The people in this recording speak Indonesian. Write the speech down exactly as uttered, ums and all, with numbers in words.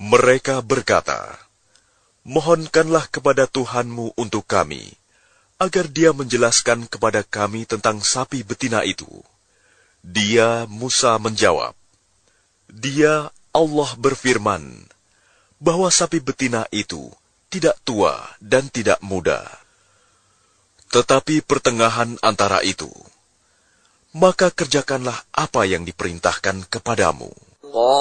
Mereka berkata, "Mohonkanlah kepada Tuhanmu untuk kami, agar Dia menjelaskan kepada kami tentang sapi betina itu." Dia, Musa, menjawab, "Dia, Allah berfirman, bahwa sapi betina itu tidak tua dan tidak muda, tetapi pertengahan antara itu. Maka kerjakanlah apa yang diperintahkan kepadamu."